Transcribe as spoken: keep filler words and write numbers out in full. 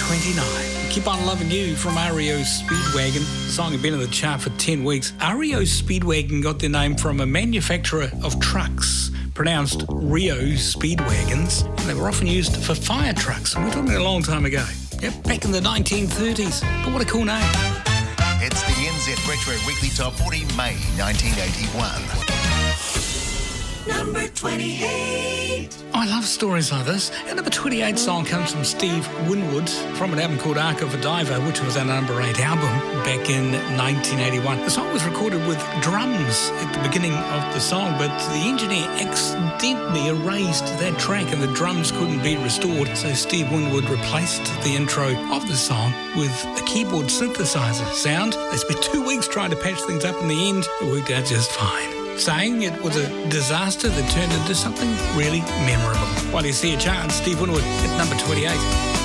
twenty-nine. Keep On Loving You from R E O Speedwagon. The song had been in the chart for ten weeks. R E O Speedwagon got their name from a manufacturer of trucks, pronounced Rio Speedwagons, and they were often used for fire trucks. We're talking a long time ago. Yep, back in the nineteen thirties. But what a cool name. It's the N Z Retro Weekly Top forty, May nineteen eighty-one. Number twenty-eight. I love stories like this. And number twenty-eight song comes from Steve Winwood from an album called Ark of a Diver, which was our number eight album back in nineteen eighty-one. The song was recorded with drums at the beginning of the song, but the engineer accidentally erased that track and the drums couldn't be restored. So Steve Winwood replaced the intro of the song with a keyboard synthesizer sound. They spent two weeks trying to patch things up. In the end, it worked out just fine, saying it was a disaster that turned into something really memorable. While you see a chance, Steve Winwood at number twenty-eight.